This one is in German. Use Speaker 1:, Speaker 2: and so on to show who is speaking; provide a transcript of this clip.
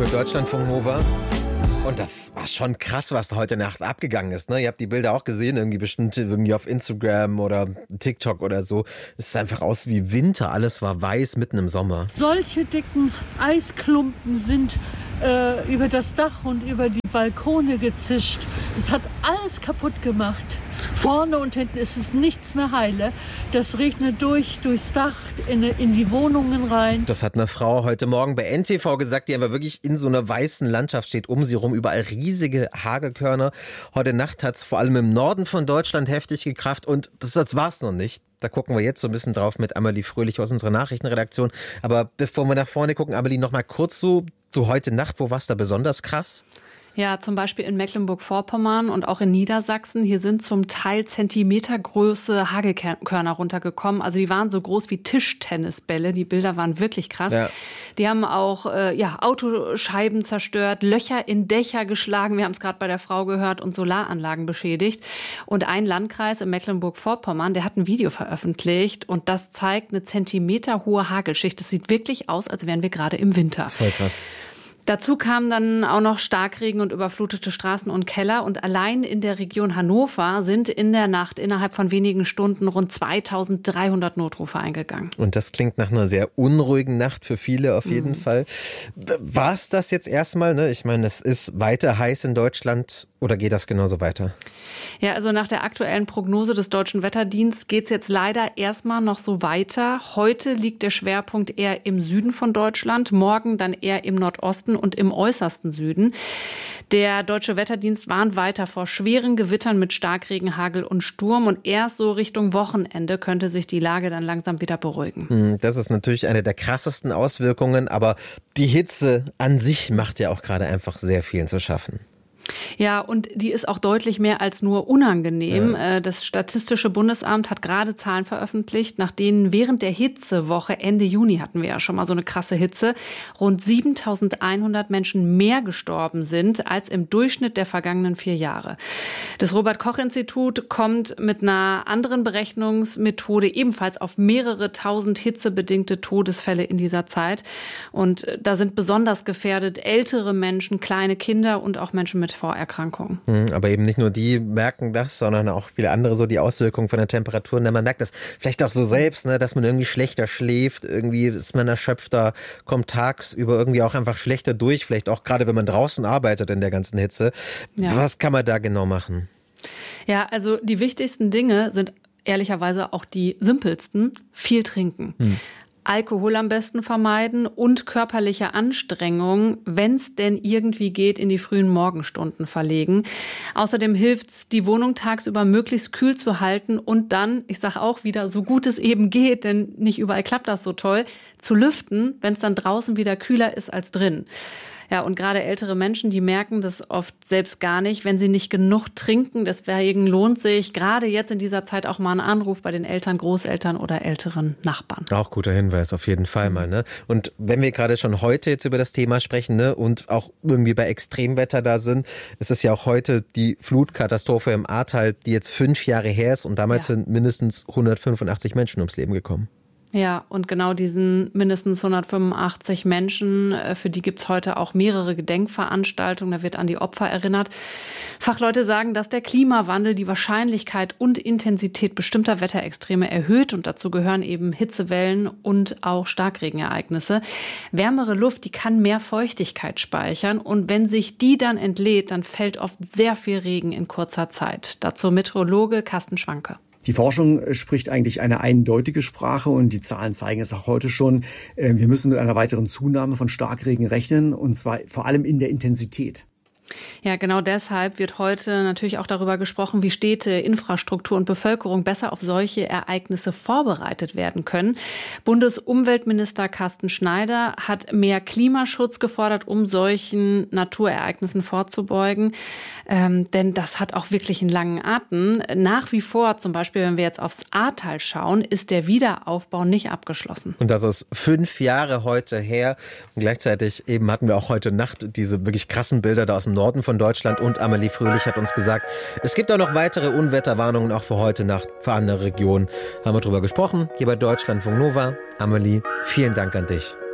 Speaker 1: mit Deutschlandfunk Nova. Und das war schon krass, was heute Nacht abgegangen ist. Ne? Ihr habt die Bilder auch gesehen, bestimmt auf Instagram oder TikTok oder so. Es sah einfach aus wie Winter, alles war weiß mitten im Sommer.
Speaker 2: Solche dicken Eisklumpen sind über das Dach und über die Balkone gezischt. Es hat alles kaputt gemacht. Vorne und hinten ist es nichts mehr heile. Das regnet durchs Dach in die Wohnungen rein.
Speaker 1: Das hat eine Frau heute Morgen bei NTV gesagt, die einfach wirklich in so einer weißen Landschaft steht, um sie rum, überall riesige Hagelkörner. Heute Nacht hat es vor allem im Norden von Deutschland heftig gekracht und das war es noch nicht. Da gucken wir jetzt so ein bisschen drauf mit Amelie Fröhlich aus unserer Nachrichtenredaktion. Aber bevor wir nach vorne gucken, Amelie, noch mal kurz so heute Nacht, wo war es da besonders krass?
Speaker 3: Ja, zum Beispiel in Mecklenburg-Vorpommern und auch in Niedersachsen. Hier sind zum Teil Zentimetergröße Hagelkörner runtergekommen. Also die waren so groß wie Tischtennisbälle. Die Bilder waren wirklich krass. Ja. Die haben auch Autoscheiben zerstört, Löcher in Dächer geschlagen. Wir haben es gerade bei der Frau gehört und Solaranlagen beschädigt. Und ein Landkreis in Mecklenburg-Vorpommern, der hat ein Video veröffentlicht und das zeigt eine zentimeterhohe Hagelschicht. Das sieht wirklich aus, als wären wir gerade im Winter.
Speaker 1: Das ist voll krass.
Speaker 3: Dazu kamen dann auch noch Starkregen und überflutete Straßen und Keller. Und allein in der Region Hannover sind in der Nacht innerhalb von wenigen Stunden rund 2300 Notrufe eingegangen.
Speaker 1: Und das klingt nach einer sehr unruhigen Nacht für viele auf jeden Fall. War es das jetzt erstmal? Ne? Ich meine, es ist weiter heiß in Deutschland. Oder geht das genauso weiter?
Speaker 3: Ja, also nach der aktuellen Prognose des Deutschen Wetterdienstes geht es jetzt leider erstmal noch so weiter. Heute liegt der Schwerpunkt eher im Süden von Deutschland, morgen dann eher im Nordosten und im äußersten Süden. Der Deutsche Wetterdienst warnt weiter vor schweren Gewittern mit Starkregen, Hagel und Sturm. Und erst so Richtung Wochenende könnte sich die Lage dann langsam wieder beruhigen.
Speaker 1: Das ist natürlich eine der krassesten Auswirkungen. Aber die Hitze an sich macht ja auch gerade einfach sehr vielen zu schaffen.
Speaker 3: Ja, und die ist auch deutlich mehr als nur unangenehm. Ja. Das Statistische Bundesamt hat gerade Zahlen veröffentlicht, nach denen während der Hitzewoche Ende Juni hatten wir ja schon mal so eine krasse Hitze, rund 7.100 Menschen mehr gestorben sind als im Durchschnitt der vergangenen 4 Jahre. Das Robert-Koch-Institut kommt mit einer anderen Berechnungsmethode ebenfalls auf mehrere tausend hitzebedingte Todesfälle in dieser Zeit. Und da sind besonders gefährdet ältere Menschen, kleine Kinder und auch Menschen mit Vorerkrankungen.
Speaker 1: Aber eben nicht nur die merken das, sondern auch viele andere, so die Auswirkungen von der Temperatur. Man merkt das vielleicht auch so selbst, ne, dass man irgendwie schlechter schläft, irgendwie ist man erschöpfter, kommt tagsüber irgendwie auch einfach schlechter durch, vielleicht auch gerade, wenn man draußen arbeitet in der ganzen Hitze. Ja. Was kann man da genau machen?
Speaker 3: Ja, also die wichtigsten Dinge sind ehrlicherweise auch die simpelsten. Viel trinken. Alkohol am besten vermeiden und körperliche Anstrengung, wenn es denn irgendwie geht, in die frühen Morgenstunden verlegen. Außerdem hilft es, die Wohnung tagsüber möglichst kühl zu halten und dann, ich sage auch wieder, so gut es eben geht, denn nicht überall klappt das so toll, zu lüften, wenn es dann draußen wieder kühler ist als drin. Ja, und gerade ältere Menschen, die merken das oft selbst gar nicht, wenn sie nicht genug trinken. Deswegen lohnt sich gerade jetzt in dieser Zeit auch mal ein Anruf bei den Eltern, Großeltern oder älteren Nachbarn.
Speaker 1: Auch guter Hinweis, auf jeden Fall mal. Ne? Und wenn wir gerade schon heute jetzt über das Thema sprechen, ne, und auch irgendwie bei Extremwetter da sind, es ist ja auch heute die Flutkatastrophe im Ahrtal, die jetzt 5 Jahre her ist und damals sind mindestens 185 Menschen ums Leben gekommen.
Speaker 3: Ja, und genau diesen mindestens 185 Menschen, für die gibt's heute auch mehrere Gedenkveranstaltungen. Da wird an die Opfer erinnert. Fachleute sagen, dass der Klimawandel die Wahrscheinlichkeit und Intensität bestimmter Wetterextreme erhöht. Und dazu gehören eben Hitzewellen und auch Starkregenereignisse. Wärmere Luft, die kann mehr Feuchtigkeit speichern. Und wenn sich die dann entlädt, dann fällt oft sehr viel Regen in kurzer Zeit. Dazu Meteorologe Carsten Schwanke.
Speaker 4: Die Forschung spricht eigentlich eine eindeutige Sprache und die Zahlen zeigen es auch heute schon. Wir müssen mit einer weiteren Zunahme von Starkregen rechnen und zwar vor allem in der Intensität.
Speaker 3: Ja, genau deshalb wird heute natürlich auch darüber gesprochen, wie Städte, Infrastruktur und Bevölkerung besser auf solche Ereignisse vorbereitet werden können. Bundesumweltminister Carsten Schneider hat mehr Klimaschutz gefordert, um solchen Naturereignissen vorzubeugen. Denn das hat auch wirklich einen langen Atem. Nach wie vor, zum Beispiel, wenn wir jetzt aufs Ahrtal schauen, ist der Wiederaufbau nicht abgeschlossen.
Speaker 1: Und das ist 5 Jahre heute her. Und gleichzeitig eben hatten wir auch heute Nacht diese wirklich krassen Bilder da aus dem Norden von Deutschland und Amelie Fröhlich hat uns gesagt, es gibt auch noch weitere Unwetterwarnungen, auch für heute Nacht, für andere Regionen. Haben wir drüber gesprochen, hier bei Deutschlandfunk Nova. Amelie, vielen Dank an dich.